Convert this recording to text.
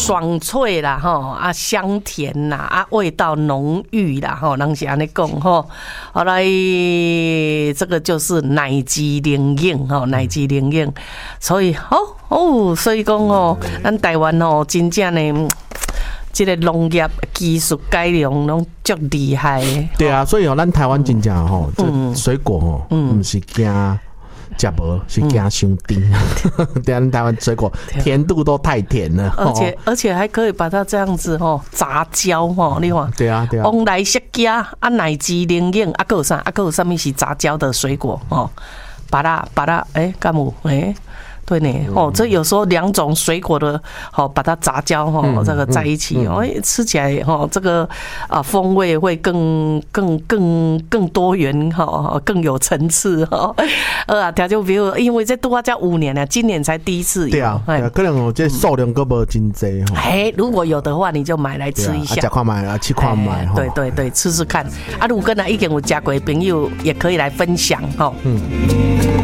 爽脆啦哈，啊香甜啦，啊味道浓郁啦哈，人是安尼讲哈。后来这个就是奶鸡灵应哈，奶鸡灵应，所以所以讲咱台湾真正呢。这个农业技术改良拢足厉害的。 对啊，所以咱台湾真正这水果不是惊吃无，是惊伤甜。咱台湾水果甜度都太甜了， 而且还可以把它这样子杂交你看。 对啊。 往来释迦啊，奶鸡灵应啊，还有啥？还有啥物是杂交的水果芭乐干有对呢，这有时候两种水果的，把它杂交这个在一起，吃起来这个风味会更多元更有层次条就比如因为这拄啊才5年了，今年才第一次有。 对啊，可能这数量都无真多如果有的话，你就买来吃一下， 吃看买吃看买对，吃吃看。如果跟他已经有吃过的朋友，也可以来分享